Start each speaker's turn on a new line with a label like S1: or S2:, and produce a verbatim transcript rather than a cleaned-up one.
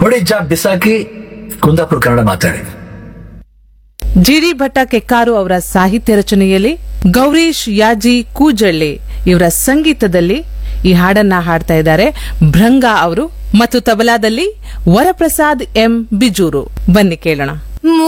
S1: ನೋಡಿ ಜಾ ಬಿಸಾಕಿ ಕುಂದಾಪುರ ಕನ್ನಡ ಮಾತಾಡಿ.
S2: ಜಿಡಿ ಭಟ್ಟ ಕೆಕ್ಕಾರು ಅವರ ಸಾಹಿತ್ಯ ರಚನೆಯಲ್ಲಿ ಗೌರೀಶ್ ಯಾಜಿ ಕೂಜಳ್ಳಿ ಇವರ ಸಂಗೀತದಲ್ಲಿ ಈ ಹಾಡನ್ನ ಹಾಡ್ತಾ ಇದ್ದಾರೆ ಭೃಂಗ ಅವರು, ಮತ್ತು ತಬಲಾದಲ್ಲಿ ವರಪ್ರಸಾದ್ ಎಂ ಬಿಜೂರು. ಬನ್ನಿ ಕೇಳೋಣ.